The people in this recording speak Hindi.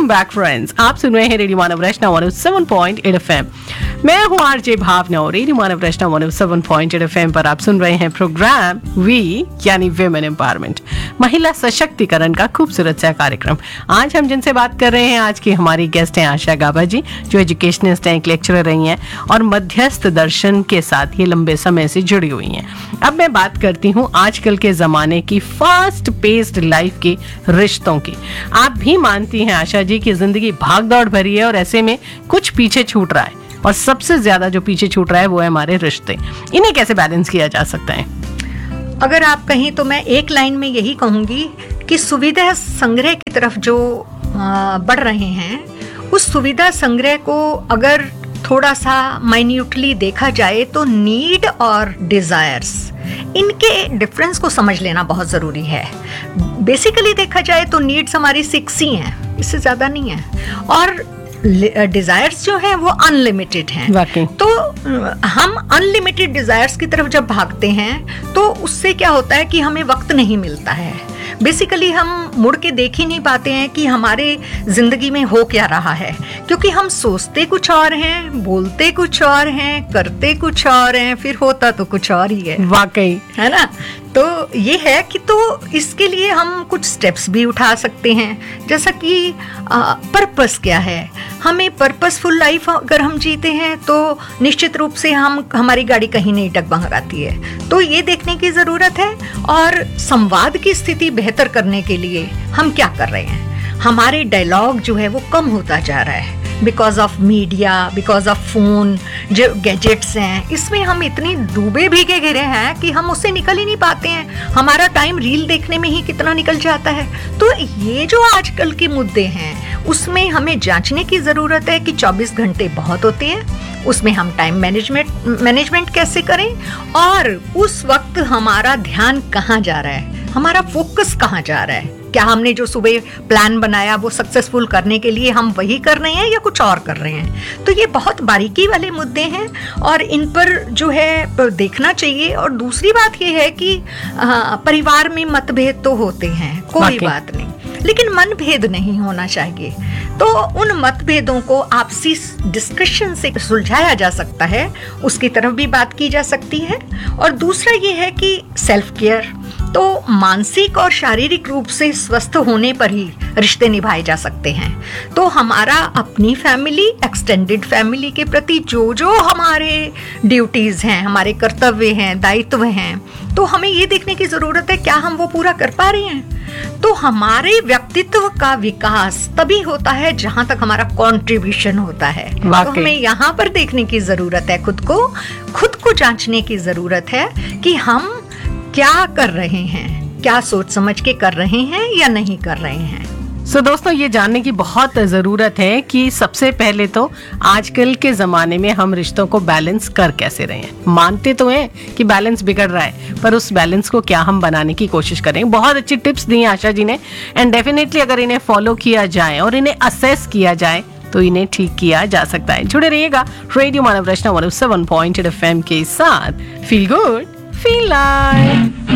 वेलकम बैक फ्रेंड्स, आप सुन रहे हैं रेडियो मानव रचना 107.8 FM। मैं हूं आरजे भावना और रेडियो मानव रचना 107.8 FM पर आप सुन रहे हैं प्रोग्राम वी यानी विमेन एम्पावरमेंट, महिला सशक्तिकरण का खूबसूरत सा कार्यक्रम। आज हम जिनसे बात कर रहे हैं, आज की हमारी गेस्ट हैं आशा गाबा जी, जो एजुकेशनिस्ट हैं, एक लेक्चरर रही हैं और मध्यस्थ दर्शन के साथ ये लंबे समय से जुड़ी हुई हैं। अब मैं बात करती हूँ आजकल के जमाने की फास्ट पेस्ड लाइफ के रिश्तों की। आप भी मानती हैं आशा जी कि जिंदगी भाग दौड़ भरी है और ऐसे में कुछ पीछे छूट रहा है, और सबसे ज्यादा जो पीछे छूट रहा है वो है हमारे रिश्ते। इन्हें कैसे बैलेंस किया जा सकता है? अगर आप कहें तो मैं एक लाइन में यही कहूंगी कि सुविधा संग्रह की तरफ जो बढ़ रहे हैं, उस सुविधा संग्रह को अगर थोड़ा सा माइन्यूटली देखा जाए तो नीड और डिजायर्स, इनके डिफरेंस को समझ लेना बहुत ज़रूरी है। बेसिकली देखा जाए तो नीड्स हमारी 6 ही हैं, इससे ज़्यादा नहीं है, और डिजायर्स जो हैं वो अनलिमिटेड हैं। तो हम अनलिमिटेड डिजायर्स की तरफ जब भागते हैं तो उससे क्या होता है कि हमें वक्त नहीं मिलता है। बेसिकली हम मुड़ के देख ही नहीं पाते हैं कि हमारे जिंदगी में हो क्या रहा है, क्योंकि हम सोचते कुछ और हैं, बोलते कुछ और हैं, करते कुछ और हैं, फिर होता तो कुछ और ही है। वाकई है ना? तो ये है कि तो इसके लिए हम कुछ स्टेप्स भी उठा सकते हैं, जैसा कि पर्पस क्या है। हमें पर्पसफुल लाइफ अगर हम जीते हैं तो निश्चित रूप से हमारी गाड़ी कहीं नहीं डगमगाती है। तो ये देखने की ज़रूरत है, और संवाद की स्थिति बेहतर करने के लिए हम क्या कर रहे हैं। हमारे डायलॉग जो है वो कम होता जा रहा है because of media, because of phone, जो गैजेट्स हैं, इसमें हम इतनी डूबे भीगे घिरे हैं कि हम उससे निकल ही नहीं पाते हैं। हमारा टाइम रील देखने में ही कितना निकल जाता है। तो ये जो आजकल के मुद्दे हैं उसमें हमें जांचने की ज़रूरत है कि 24 घंटे बहुत होते हैं, उसमें हम टाइम मैनेजमेंट कैसे करें, और उस वक्त हमारा ध्यान कहाँ जा रहा है, हमारा फोकस कहाँ जा रहा है। क्या हमने जो सुबह प्लान बनाया वो सक्सेसफुल करने के लिए हम वही कर रहे हैं या कुछ और कर रहे हैं। तो ये बहुत बारीकी वाले मुद्दे हैं और इन पर जो है देखना चाहिए। और दूसरी बात ये है कि परिवार में मतभेद तो होते हैं, कोई बात नहीं, लेकिन मनभेद नहीं होना चाहिए। तो उन मतभेदों को आपसी डिस्कशन से सुलझाया जा सकता है, उसकी तरफ भी बात की जा सकती है। और दूसरा ये है कि सेल्फ केयर, तो मानसिक और शारीरिक रूप से स्वस्थ होने पर ही रिश्ते निभाए जा सकते हैं। तो हमारा अपनी फैमिली, एक्सटेंडेड फैमिली के प्रति जो जो हमारे ड्यूटीज हैं, हमारे कर्तव्य हैं, दायित्व हैं, तो हमें ये देखने की जरूरत है क्या हम वो पूरा कर पा रहे हैं। तो हमारे व्यक्तित्व का विकास तभी होता है जहां तक हमारा कंट्रीब्यूशन होता है। तो हमें यहाँ पर देखने की जरूरत है, खुद को जांचने की जरूरत है कि हम क्या कर रहे हैं, क्या सोच समझ के कर रहे हैं या नहीं कर रहे हैं। दोस्तों, ये जानने की बहुत ज़रूरत है कि सबसे पहले तो आजकल के ज़माने में हम रिश्तों को बैलेंस कर कैसे रहे हैं। मानते तो हैं कि बैलेंस बिगड़ रहा है, पर उस बैलेंस को क्या हम बनाने की कोशिश करें। बहुत अच्छी टिप्स दी आशा जी ने, एंड डेफिनेटली अगर इन्हें फॉलो किया जाए और इन्हें असेस किया जाए तो इन्हें ठीक किया जा सकता है। जुड़े रहिएगा रेडियो मानव रचना 107.8 FM के साथ। Feel good, feel like.